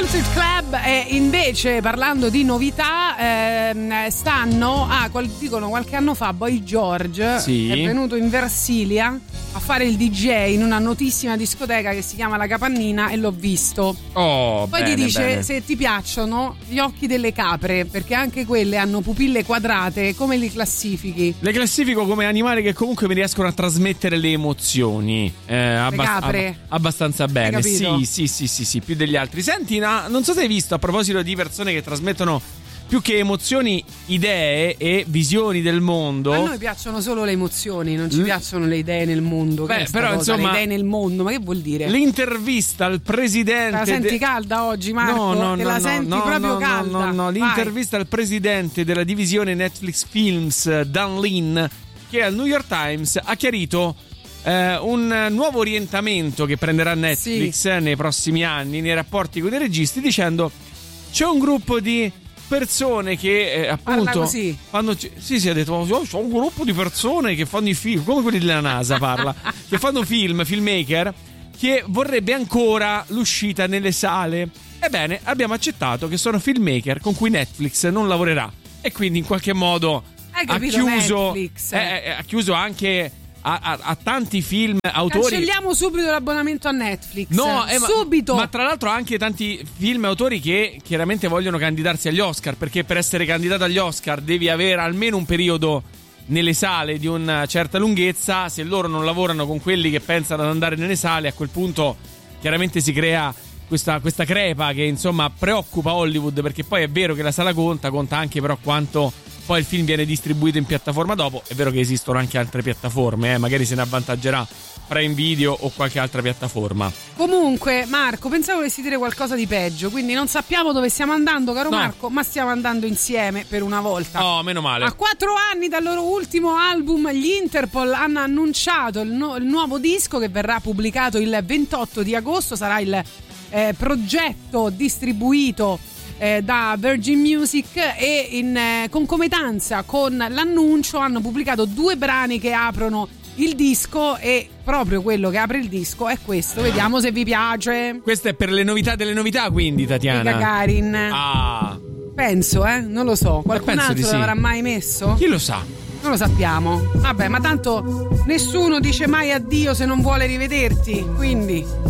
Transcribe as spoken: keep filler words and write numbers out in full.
Concert Club. E invece, parlando di novità, ehm, stanno ah, qual, dicono qualche anno fa Boy George sì. è venuto in Versilia a fare il D J in una notissima discoteca che si chiama La Capannina e l'ho visto. Oh, poi bene, ti dice bene. se ti piacciono gli occhi delle capre, perché anche quelle hanno pupille quadrate. Come li classifichi? Le classifico come animali che comunque mi riescono a trasmettere le emozioni eh, abbast- capre. ab- abbastanza bene. Sì, sì, sì, sì, sì, più degli altri. Senti, no, non so se hai visto, a proposito di persone che trasmettono più che emozioni, idee e visioni del mondo. A noi piacciono solo le emozioni, non ci L- piacciono le idee nel mondo. Beh, che è sta però, cosa? insomma, le idee nel mondo, ma che vuol dire? L'intervista al presidente. Te la senti de- calda oggi, Marco? No, no, Te no, la no, senti no, proprio no, calda? No, no, no. L'intervista al presidente della divisione Netflix Films, Dan Lin, che al New York Times ha chiarito eh, un nuovo orientamento che prenderà Netflix Sì. nei prossimi anni nei rapporti con i registi, dicendo c'è un gruppo di persone che eh, appunto così. fanno, sì sì ha detto oh, c'è un gruppo di persone che fanno i film come quelli della NASA parla che fanno film, filmmaker, che vorrebbe ancora l'uscita nelle sale. Ebbene, abbiamo accettato che sono filmmaker con cui Netflix non lavorerà e quindi in qualche modo Hai ha capito, chiuso Netflix? eh, eh, ha chiuso anche a, a, a tanti film autori. Cancelliamo subito l'abbonamento a Netflix. No, eh, ma, subito. ma tra l'altro anche tanti film e autori che chiaramente vogliono candidarsi agli Oscar, perché per essere candidato agli Oscar devi avere almeno un periodo nelle sale di una certa lunghezza. Se loro non lavorano con quelli che pensano ad andare nelle sale, a quel punto chiaramente si crea questa, questa crepa che insomma preoccupa Hollywood, perché poi è vero che la sala conta, conta anche però quanto poi il film viene distribuito in piattaforma dopo. È vero che esistono anche altre piattaforme, eh? Magari se ne avvantaggerà Prime Video o qualche altra piattaforma. Comunque, Marco, pensavo volessi dire qualcosa di peggio, quindi non sappiamo dove stiamo andando, caro No. Marco, ma stiamo andando insieme per una volta. Oh, meno male. A quattro anni dal loro ultimo album, gli Interpol hanno annunciato il, nu- il nuovo disco che verrà pubblicato il ventotto di agosto. Sarà il eh, progetto distribuito eh, da Virgin Music, e in eh, concomitanza con l'annuncio hanno pubblicato due brani che aprono il disco, e proprio quello che apre il disco è questo. Vediamo se vi piace. Questo è per le novità delle novità, quindi, Di Tatiana. Gagarin. Ah, Penso, eh, non lo so. Qualcun penso altro di sì. l'avrà mai messo? chi lo sa? Non lo sappiamo. Vabbè, ma tanto nessuno dice mai addio se non vuole rivederti, quindi